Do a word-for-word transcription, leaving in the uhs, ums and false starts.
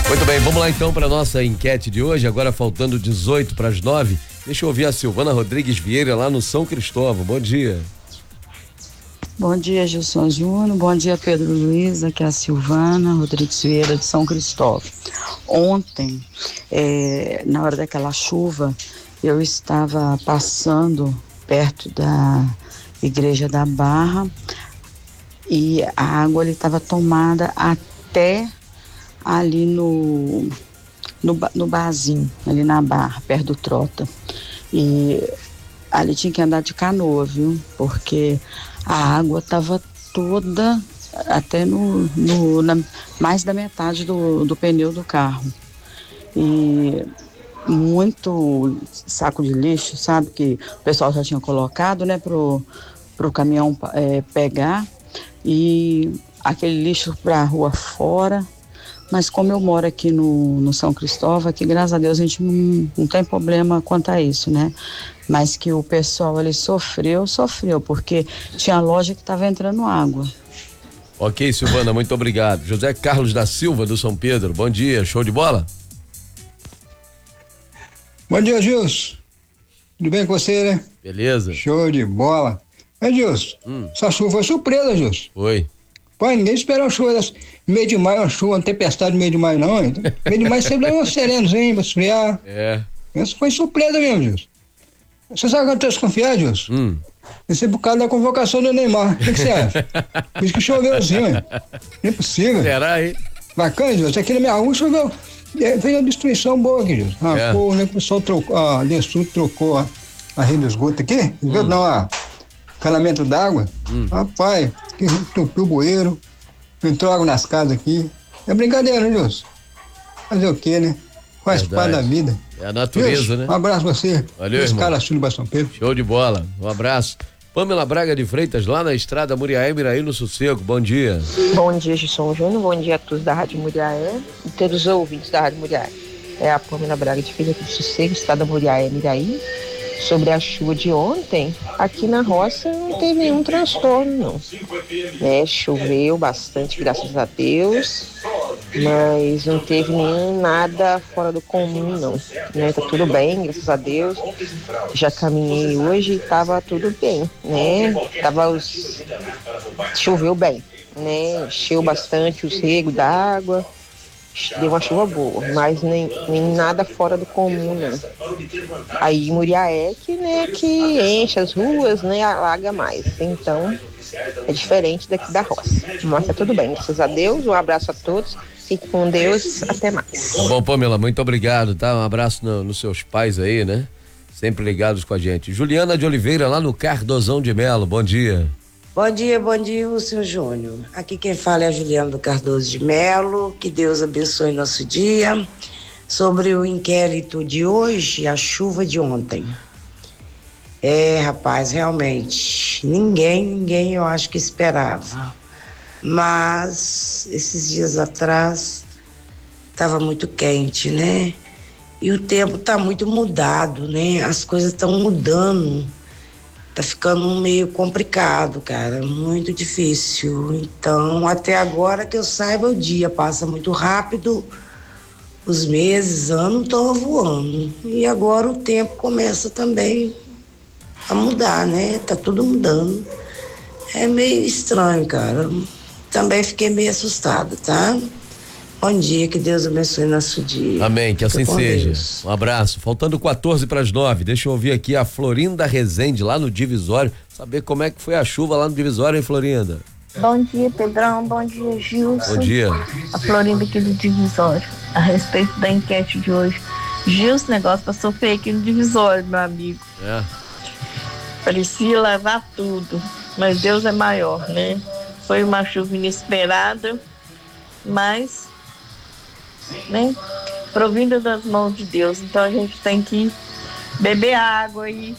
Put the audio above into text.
Muito bem, vamos lá então para nossa enquete de hoje, agora faltando dezoito para as nove. Deixa eu ouvir a Silvana Rodrigues Vieira lá no São Cristóvão. Bom dia. Bom dia, Gilson Júnior. Bom dia, Pedro Luiz. Aqui é a Silvana Rodrigues Vieira de São Cristóvão. Ontem, é, na hora daquela chuva, eu estava passando perto da Igreja da Barra e a água estava tomada até ali no, no, no barzinho, ali na Barra, perto do Trota. E ali tinha que andar de canoa, viu? Porque a água estava toda, até no, no na, mais da metade do, do pneu do carro. E muito saco de lixo, sabe? Que o pessoal já tinha colocado, né? Pro, pro caminhão é, pegar. E aquele lixo pra rua fora. Mas como eu moro aqui no, no São Cristóvão, aqui, graças a Deus, a gente não, não tem problema quanto a isso, né? Mas que o pessoal ali sofreu, sofreu, porque tinha loja que estava entrando água. Ok, Silvana, muito obrigado. José Carlos da Silva, do São Pedro, bom dia, show de bola? Bom dia, Gilson. Tudo bem com você, né? Beleza. Show de bola. É, Gilson, hum. essa chuva foi surpresa, Gilson. Foi. Pô, ninguém esperou uma chuva dessa. Meio de maio, uma chuva, uma tempestade no meio de maio, não. Então, meio de maio sempre dá um serenozinho pra esfriar. É. Essa foi surpresa mesmo, Gilson. Você sabe que eu tô desconfiado, Gilson? Hum. Esse é por causa da convocação do Neymar. O que você acha? Por isso que choveu assim, hein? Não é possível. Será, hein? Bacana, Gilson. Aqui na minha rua choveu. Fez uma destruição boa aqui, Gilson. Ah, é. pô, né? O pessoal trocou, a Destur trocou a, a rede de esgoto aqui. Hum. Não, a canamento d'água. Hum. Rapaz, que entupiu o bueiro. Entrou água nas casas aqui. É brincadeira, né, Gilson? Fazer o quê, né? Faz parte da vida. É a natureza, Gilson, né? Um abraço pra você. Valeu, Esse irmão. cara São Pedro. Show de bola. Um abraço. Pamela Braga de Freitas, lá na estrada Muriaé, Miraí, no Sossego. Bom dia. Bom dia, Gilson Júnior. Bom dia a todos da Rádio Muriaé e todos os ouvintes da Rádio Muriaé. É a Pamela Braga de Freitas, aqui do Sossego, estrada Muriaé, Miraí. Sobre a chuva de ontem, aqui na roça não teve nenhum transtorno, não. Né? Choveu bastante, graças a Deus, mas não teve nenhum nada fora do comum, não. Né? Tá tudo bem, graças a Deus. Já caminhei hoje e tava tudo bem, né? Tava os... Choveu bem, né? Encheu bastante os regos d'água. Deu uma chuva boa, mas nem, nem nada fora do comum, não. Aí Muriaé que, né, que enche as ruas, né, alaga mais. Então, é diferente daqui da roça. Mas tá tudo bem, graças a Deus. Um abraço a todos. Fique com Deus. Até mais. Tá bom, Pamela, muito obrigado, tá? Um abraço no, nos seus pais aí, né? Sempre ligados com a gente. Juliana de Oliveira, lá no Cardozão de Melo. Bom dia. Bom dia, bom dia, Wilson Júnior. Aqui quem fala é a Juliana do Cardoso de Melo. Que Deus abençoe nosso dia. Sobre o inquérito de hoje, a chuva de ontem. É, rapaz, realmente, ninguém, ninguém eu acho que esperava. Mas, esses dias atrás, estava muito quente, né? E o tempo está muito mudado, né? As coisas estão mudando. Tá ficando meio complicado, cara, muito difícil. Então, até agora que eu saiba, o dia passa muito rápido, os meses, anos estão voando. E agora o tempo começa também a mudar, né? Tá tudo mudando. É meio estranho, cara. Também fiquei meio assustada, tá? Bom dia, que Deus abençoe nosso dia. Amém, que assim Fica com seja. Deus. Um abraço. Faltando quatorze para as nove. Deixa eu ouvir aqui a Florinda Rezende, lá no Divisório. Saber como é que foi a chuva lá no Divisório, hein, Florinda? Bom dia, Pedrão. Bom dia, Gilson. Bom dia. A Florinda aqui do Divisório. A respeito da enquete de hoje. Gilson, o negócio passou feio aqui no Divisório, meu amigo. É. Parecia levar tudo. Mas Deus é maior, né? Foi uma chuva inesperada, mas... né? Provinda das mãos de Deus. Então a gente tem que beber água e